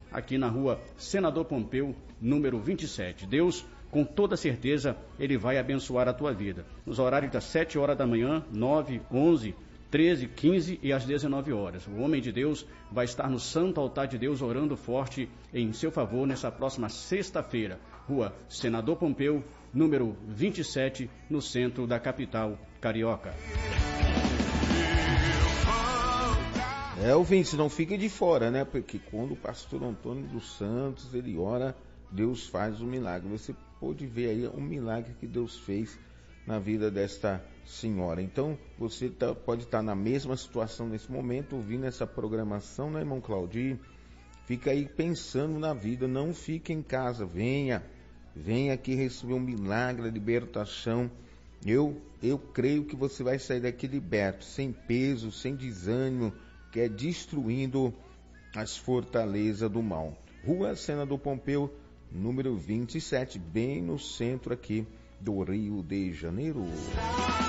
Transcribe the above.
aqui na rua Senador Pompeu, número 27. Deus, com toda certeza, Ele vai abençoar a tua vida. Nos horários das 7 horas da manhã, 9, 11, 13, 15 e às 19 horas. O homem de Deus vai estar no Santo Altar de Deus orando forte em seu favor nessa próxima sexta-feira. Rua Senador Pompeu, número 27, no centro da capital carioca. Ouvintes, não fique de fora, né? Porque quando o pastor Antônio dos Santos, ele ora, Deus faz um milagre. Você pode ver aí um milagre que Deus fez na vida desta senhora. Então, você pode estar na mesma situação nesse momento, ouvindo essa programação, né, irmão Claudio? Fica aí pensando na vida, não fique em casa, venha aqui receber um milagre, a libertação. Eu creio que você vai sair daqui liberto, sem peso, sem desânimo, que é destruindo as fortalezas do mal. Rua Senador Pompeu, número 27, bem no centro aqui do Rio de Janeiro.